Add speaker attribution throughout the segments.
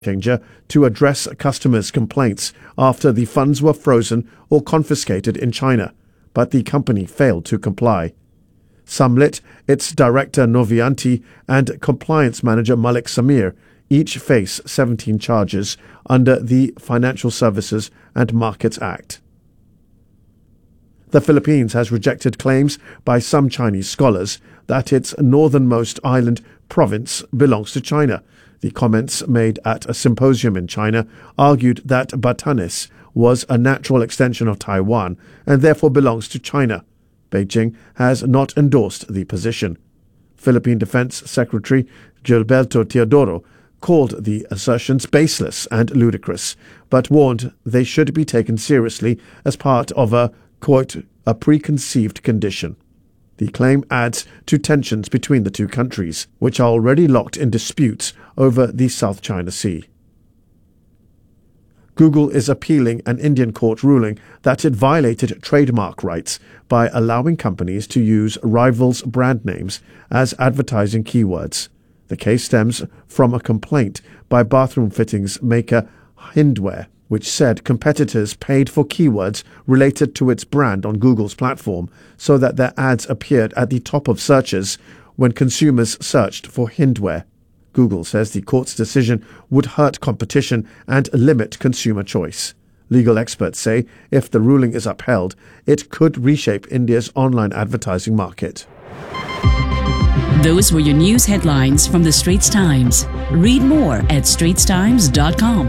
Speaker 1: changer to address customers' complaints after the funds were frozen or confiscated in China, but the company failed to comply. Samlit, its director Novianti, and compliance manager Malik Samir each face 17 charges under the Financial Services and Markets Act. The Philippines has rejected claims by some Chinese scholars that its northernmost island province belongs to China. The comments made at a symposium in China argued that Batanes was a natural extension of Taiwan and therefore belongs to China. Beijing has not endorsed the position. Philippine Defense Secretary Gilberto Teodoro called the assertions baseless and ludicrous, but warned they should be taken seriously as part of a, quote, a preconceived condition. The claim adds to tensions between the two countries, which are already locked in disputes over the South China Sea. Google is appealing an Indian court ruling that it violated trademark rights by allowing companies to use rivals' brand names as advertising keywords. The case stems from a complaint by bathroom fittings maker Hindware, which said competitors paid for keywords related to its brand on Google's platform so that their ads appeared at the top of searches when consumers searched for Hindware. Google says the court's decision would hurt competition and limit consumer choice. Legal experts say if the ruling is upheld, it could reshape India's online advertising market.
Speaker 2: Those were your news headlines from the Straits Times. Read more at straitstimes.com.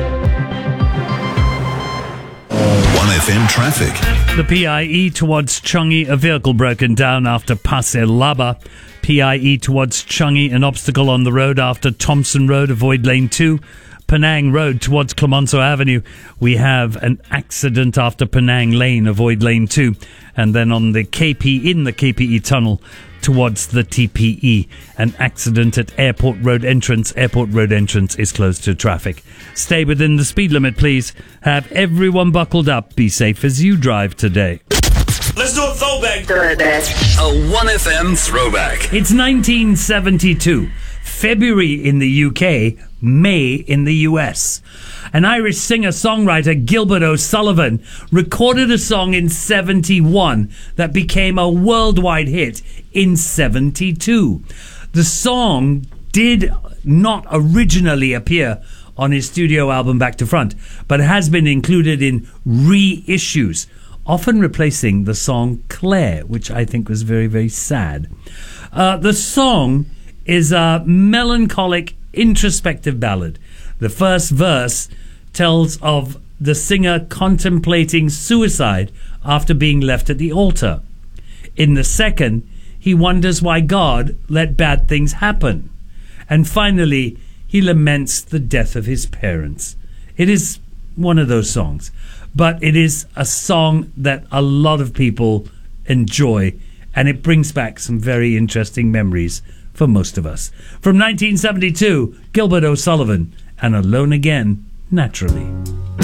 Speaker 3: 1FM traffic.
Speaker 4: The PIE towards Changi, a vehicle broken down after Pasir Laba. PIE towards Changi, an obstacle on the road after Thompson Road, avoid lane 2. Penang Road towards Clemenceau Avenue, we have an accident after Penang Lane, avoid lane 2. And then on the KP, in the KPE tunnel towards the TPE, an accident at Airport Road entrance. Airport Road entrance is closed to traffic. Stay within the speed limit, please. Have everyone buckled up. Be safe as you drive today.
Speaker 3: Let's do a throwback. A 1FM throwback.
Speaker 4: It's 1972. February in the UK, May in the US. An Irish singer-songwriter, Gilbert O'Sullivan, recorded a song in 71 that became a worldwide hit in 72. The song did not originally appear on his studio album Back to Front, but has been included in reissues, often replacing the song Claire, which I think was very, very sad. The song is a melancholic, introspective ballad. The first verse tells of the singer contemplating suicide after being left at the altar. In the second, he wonders why God let bad things happen. And finally, he laments the death of his parents. It is one of those songs, but it is a song that a lot of people enjoy, and it brings back some very interesting memories for most of us. From 1972, Gilbert O'Sullivan and Alone Again, Naturally.